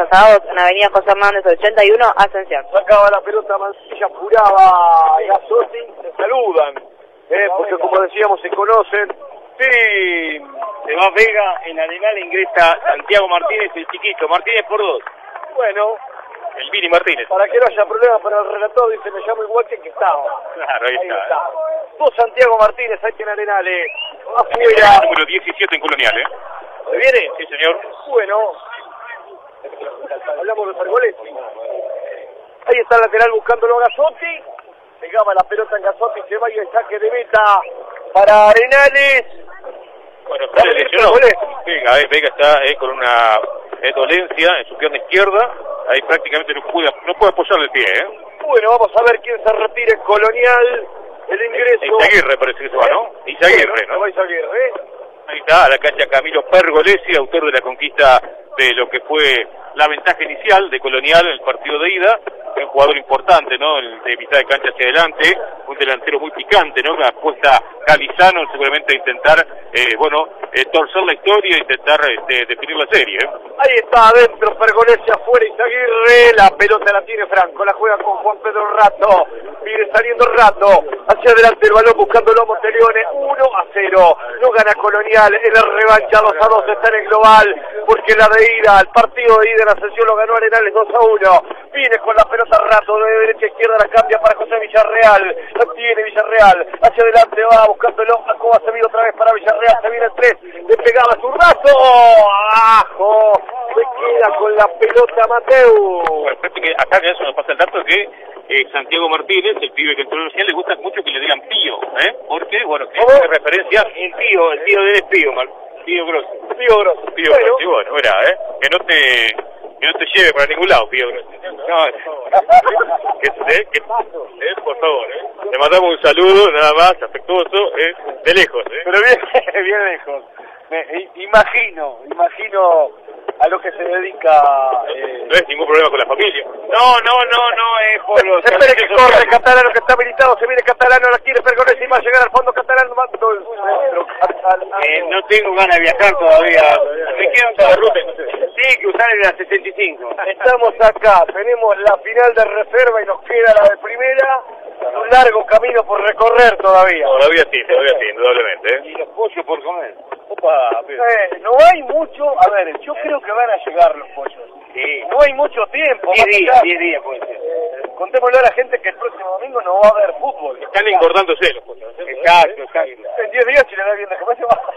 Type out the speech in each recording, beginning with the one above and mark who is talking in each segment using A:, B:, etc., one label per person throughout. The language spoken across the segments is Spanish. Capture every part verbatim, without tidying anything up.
A: asados en Avenida José Hernández ochenta y uno, Ascensión.
B: Sacaba la pelota Mancilla, apuraba Gasotti, se saludan, eh, porque como decíamos se conocen.
C: Sí, se va Vega, en Arenal ingresa Santiago Martínez, el chiquito, Martínez por dos.
B: Bueno,
C: el Vini Martínez.
B: Para que no haya problema para el relator, dice, me llamo igual que el que estaba.
C: Claro, ahí, ahí está. está.
B: Dos Santiago Martínez, hay que en Arenales, afuera.
C: El número diecisiete en Colonial, ¿eh?
B: ¿Se viene?
C: Sí, señor.
B: Bueno, hablamos de Pergoletti. Ahí está el lateral buscándolo a Gasotti. Pegaba la pelota en Gasotti, se va y el saque de meta para Arenales.
C: Bueno, se le lesionó. Vega, eh, Vega está eh, con una eh, dolencia en su pierna izquierda. Ahí prácticamente no puede, no puede apoyarle el pie, ¿eh?
B: Bueno, vamos a ver quién se retira en Colonial. El ingreso.
C: Izaguirre parece que se va, ¿no? Izaguirre, ¿no?
B: ¿no? Izaguirre.
C: Ahí está, a la cancha Camilo Pergolesi, autor de la conquista de lo que fue la ventaja inicial de Colonial en el partido de ida. Un jugador importante, ¿no? El de mitad de cancha hacia adelante, un delantero muy picante, ¿no? Una apuesta Calizano seguramente a intentar, eh, bueno, eh, torcer la historia e intentar este, definir la serie, ¿eh?
B: Ahí está adentro Pergolesi, afuera Izaguirre, la pelota la tiene Franco, la juega con Juan Pedro Rato, viene saliendo Rato, hacia adelante el balón buscándolo Monteleone, uno a cero, no gana Colonial, en la revancha dos a dos está en el global, porque la de ida, el partido de ida en la sesión lo ganó Arenales dos a uno, viene con la pelota Rato, de derecha a izquierda la cambia para José Villarreal, la tiene Villarreal, hacia adelante va buscándolo, Acoba se viene otra vez para Villarreal, se viene el tres, le pegaba zurdazo, abajo, se queda con la pelota Mateu.
C: Bueno, que acá ya se nos pasa el dato que eh, Santiago Martínez, el pibe que entró en el le gusta mucho que le digan pío, ¿eh? Porque, bueno, que es referencia, el pío, el tío de él es pío, mal, pío grosso.
B: Pío grosso.
C: Pío
B: bueno.
C: grosso, y bueno, verá, ¿eh? Que no te... que no te lleve para ningún lado, Pío grosso. No, que, eh, que, eh, por favor, ¿eh? Le mandamos un saludo, nada más, afectuoso, ¿eh? De lejos, ¿eh?
B: Pero bien, bien lejos. Me, imagino, imagino a lo que se dedica... Eh...
C: No es ningún problema con la familia. No, no, no, no, es por los...
B: Espere que corre Catalano, que está habilitado, se viene Catalano, la quiere Pergolesi, va a llegar al fondo Catalano, va todo el centro, Catalano.
C: Eh, no tengo ganas de viajar todavía. Me quedo en cada ruta. Sí, que usar la sesenta y cinco.
B: Estamos acá, tenemos la final de reserva y nos queda la de primera. Un largo camino por recorrer todavía.
C: Todavía sí, todavía sí, indudablemente, ¿eh?
B: Y los pollos por comer. Opa, eh, no hay mucho, a ver, yo creo que van a llegar los pollos.
C: Sí.
B: No hay mucho tiempo.
C: diez días, diez días puede ser.
B: Eh, contémosle a la gente que el próximo domingo no va a haber fútbol.
C: Están engordándose los pollos. Exacto, exacto.
B: En diez días si le da bien de comer se va.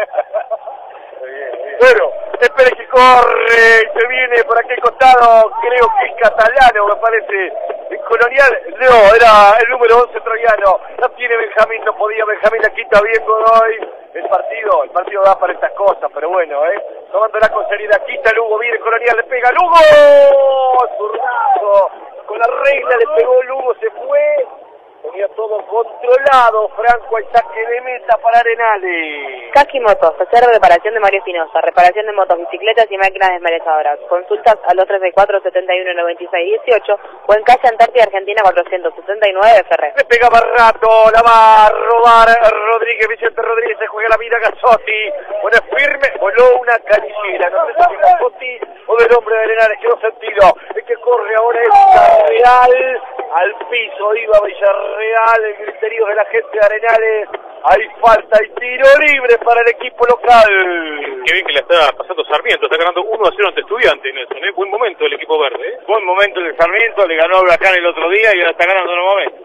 B: Bueno, espere que corre, se viene por aquel costado, creo que es Catalano, me parece, el Colonial, no, era el número once troyano, la tiene Benjamín, no podía Benjamín, aquí está bien Godoy, el partido, el partido da para estas cosas, pero bueno, eh, tomándola con seriedad, quita Lugo, viene Colonial, le pega Lugo, zurdazo, con la regla le pegó Lugo, se fue. Tenía todo controlado, Franco, el saque de meta para Arenales.
A: Kaki Motos, taller de reparación de Mario Espinosa, reparación de motos, bicicletas y máquinas desmarezadoras. Consultas al dos tres seis cuatro, siete uno, nueve seis uno ocho o en calle Antártida Argentina cuatrocientos setenta y nueve Ferrer.
B: Le pegaba Rato, la va a robar Rodríguez, Vicente Rodríguez, se juega la vida Gasotti, pone firme, voló una canillera, no sé si es Gasotti o del hombre de Arenales, quedó sentido, el que corre ahora es Villarreal, al piso iba Villarreal. Real, el griterío de la gente de Arenales, hay falta y tiro libre para el equipo local.
C: Qué bien que le está pasando Sarmiento, está ganando uno a cero ante Estudiantes, Nelson, ¿eh? Buen momento el equipo verde, ¿eh? Buen momento el de Sarmiento, le ganó a Huracán el otro día y ahora está ganando nuevamente.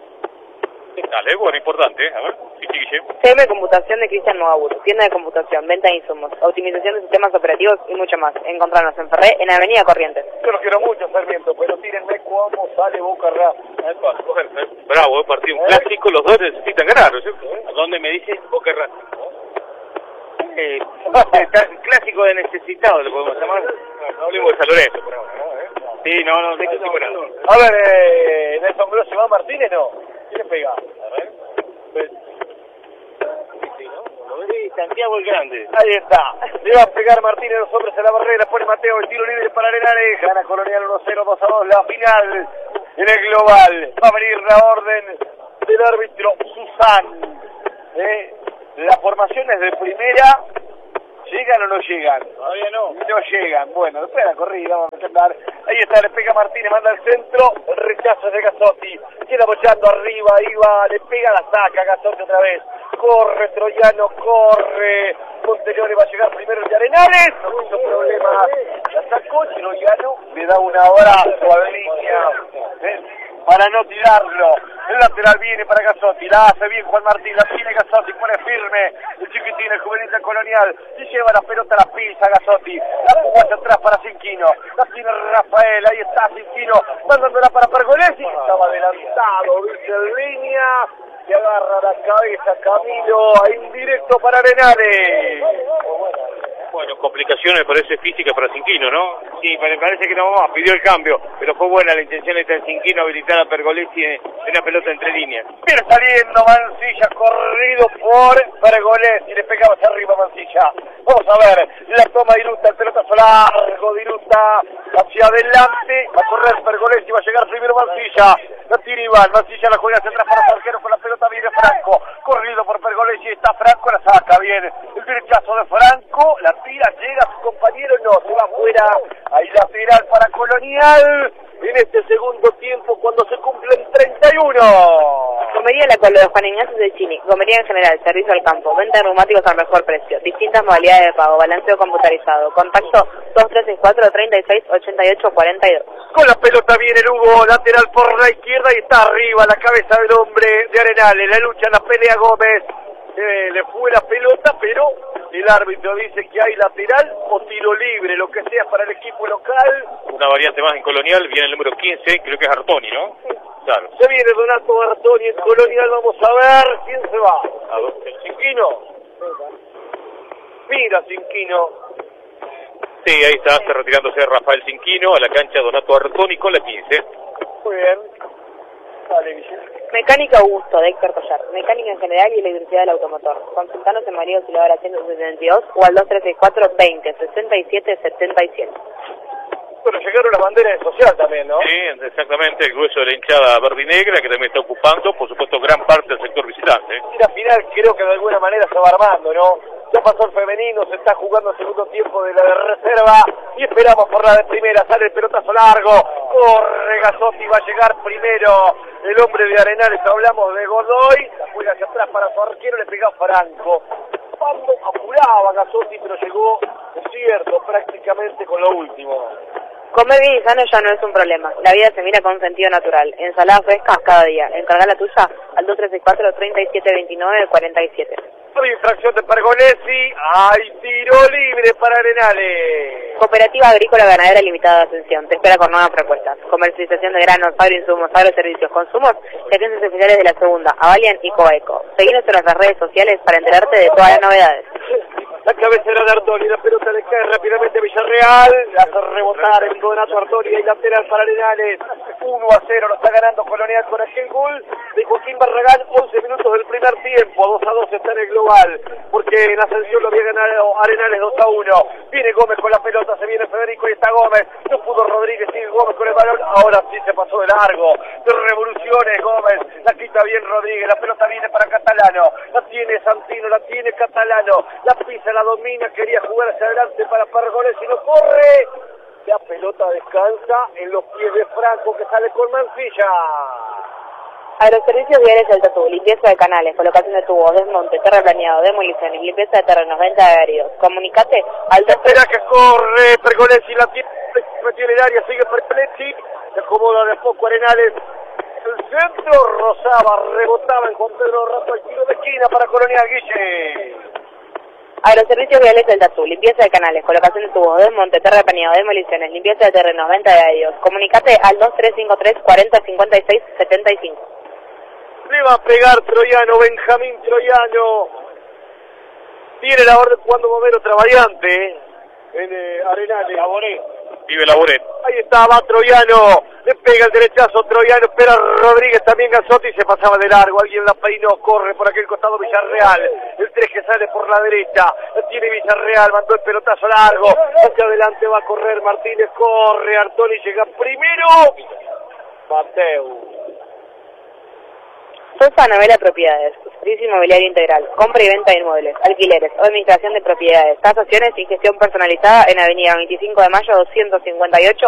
C: Dale, bueno, importante, ¿eh? A ver, sí, sí, sí.
A: C M Computación de Cristian Mogaburu, tienda de computación, venta de insumos, optimización de sistemas operativos y mucho más. Encontrarnos en Ferré, en Avenida Corrientes.
B: Yo lo quiero mucho, Sarmiento, pero tírenme cómo sale Boca Rap.
C: Bravo, partido un clásico, los dos necesitan ganar, ¿no es cierto? ¿A dónde me dice Boca Rap? Eh, clásico de necesitado, lo podemos llamar. No, no hablemos de San Lorenzo por ahora, ¿no? ¿Eh? Sí, no, no, de que no, no, no.
B: A ver, eh, Nelson Grosso, ¿va Martínez no? ¿Quién le pega? A ver. Pues,
C: sí, ¿no? Lo ve Santiago el Grande.
B: Ahí está. Le va a pegar Martínez, los hombres en la barrera, pone Mateo, el tiro libre para Arenales. Gana Colonial uno cero, dos a dos, la final en el global. Va a venir la orden del árbitro Susan. Eh, la formación es de primera. ¿Llegan o no llegan?
C: Todavía no.
B: No llegan. Bueno, después de la corrida vamos a andar. Ahí está, le pega Martínez, manda al centro. El rechazo de Gazzotti. Queda apoyando arriba, ahí va, le pega, la saca Gazzotti otra vez. Corre Troyano, corre. Montenegro va a llegar primero de Arenales. No hizo problema. La sacó Troyano. Le da un abrazo a línea. ¿Eh? Para no tirarlo. El lateral viene para Gazzotti, la hace bien Juan Martín, la tiene Gazzotti, pone firme el chiquitín, el juvenil de Colonial, y lleva la pelota a la pisa Gazzotti, la jugó hacia atrás para Cinquino, la tiene Rafael, ahí está Cinquino, mandándola para Pergolesi, estaba adelantado, dice en línea, se agarra la cabeza Camilo, indirecto para Arenales.
C: Bueno, complicaciones parece física para Cinquino, ¿no? Sí, me parece que no más, pidió el cambio, pero fue buena la intención de estar Cinquino habilitar a Pergolesi en una pelota entre líneas.
B: Viene saliendo Mancilla, corrido por Pergolesi, le pegaba hacia arriba Mancilla. Vamos a ver, la toma de Irusta, el pelotazo largo de Irusta, hacia adelante, va a correr Pergolesi, va a llegar primero Mancilla, la tira Iván, Mancilla la juega hacia atrás para su arquero, con la pelota viene Franco, corrido por Pergolesi, está Franco, la saca bien, el derechazo de Franco, la tira, llega a su compañero, no, se va afuera, hay lateral para Colonial, en este segundo tiempo cuando se cumplen treinta y uno.
A: Gomería La Colo de Juan Ignacio de Chini, gomería en general, servicio al campo, venta de neumáticos al mejor precio, distintas modalidades de pago, balanceo computarizado, contacto dos tres seis cuatro, treinta y seis, ochenta y ocho, cuarenta y dos.
B: Con la pelota viene el Hugo, lateral por la izquierda y está arriba la cabeza del hombre de Arenales, la lucha, la pelea Gómez, eh, le fue la pelota, pero el árbitro dice que hay lateral o tiro libre, lo que sea para el equipo local.
C: Una variante más en Colonial, viene el número quince, creo que es Artoni, ¿no? Claro.
B: Se viene Donato Artoni en Colonial, vamos a ver quién se va. ¿El Cinquino? Mira Cinquino.
C: Sí, ahí está, está retirándose Rafael Cinquino a la cancha Donato Artoni con la quince.
B: Muy bien. Dale, Guillermo.
A: Mecánica Augusto, de Héctor Collar. Mecánica en general y electricidad del automotor. Consultanos en María Auxiliadora ciento setenta y dos o al dos tres seis cuatro, veinte, sesenta y siete, setenta y siete.
B: Bueno, llegaron las banderas de social también, ¿no?
C: Sí, exactamente, el grueso de la hinchada verde y negra que también está ocupando, por supuesto, gran parte del sector visitante.
B: Y la final creo que de alguna manera se va armando, ¿no? Ya pasó el femenino, se está jugando el segundo tiempo de la de reserva y esperamos por la de primera, sale el pelotazo largo, corre Gazzotti, va a llegar primero el hombre de Arenales, hablamos de Godoy, la juega hacia atrás para su arquero, le pega Franco. Cuando apuraba Gazzotti, pero llegó, es cierto, prácticamente con lo último.
A: Comer bien y sano ya no es un problema. La vida se mira con un sentido natural. Ensaladas frescas cada día. Encarga la tuya al dos tres seis cuatro, treinta y siete, veintinueve, cuarenta y siete.
B: Hay infracción de Pergolesi, hay tiro libre para Arenales.
A: Cooperativa Agrícola Ganadera Limitada de Ascensión. Te espera con nuevas propuestas. Comercialización de granos, agroinsumos, agroservicios, consumos y agencias oficiales de la segunda, Avalian y Coeco. Seguinos en nuestras redes sociales para enterarte de todas las novedades.
B: La cabecera de Artoni, la pelota le cae rápidamente a Villarreal, la hace rebotar el Donato Artoni y lateral para Arenales, uno a cero, lo está ganando Colonial con aquel gol de Joaquín Barragán, once minutos del primer tiempo, dos a dos está en el global, porque en Ascensión lo había ganado Arenales dos a uno, viene Gómez con la pelota, se viene Federico y está Gómez, no pudo Rodríguez, sigue Gómez con el balón, ahora sí se pasó de largo, de revoluciones Gómez, la quita bien Rodríguez, la pelota viene para Catalano, la tiene Santino, la tiene Catalano, la pisa, la domina, quería jugar hacia adelante para Pergolesi, no corre, la pelota descansa en los pies de Franco que sale con Mancilla.
A: Agroservicios Viales del Tatú, limpieza de canales, colocación de tubos, desmonte, terraplaneado, demoliciones, limpieza de terrenos, venta de aéreos. Comunicate al...
B: Espera que corre Pergolesi, la tiene, metió en el área, sigue Pergolesi, se acomoda de poco Arenales. El centro rozaba, rebotaba en Juan Pedro Rato, el tiro de esquina para Colonial, Guille.
A: Agroservicios Viales del Tatú, limpieza de canales, colocación de tubos, desmonte, terraplaneado, demoliciones, limpieza de terrenos, venta de aéreos. Comunicate al dos tres cinco tres, cuarenta, cincuenta y seis, setenta y cinco.
B: Le va a pegar Troyano, Benjamín Troyano. Tiene la orden cuando mover otra variante en eh, Arenales.
C: Laboret. Vive Laboret.
B: Ahí está, va Troyano. Le pega el derechazo Troyano, espera Rodríguez, también Gazzotti y se pasaba de largo. Alguien la peinó, corre por aquel costado Villarreal. El tres que sale por la derecha. La tiene Villarreal, mandó el pelotazo largo. Hacia adelante va a correr Martínez, corre Artoni, llega primero. Mateu.
A: Sosa Novela Propiedades, servicio inmobiliario integral, compra y venta de inmuebles, alquileres o administración de propiedades, tasaciones y gestión personalizada en Avenida veinticinco de mayo doscientos cincuenta y ocho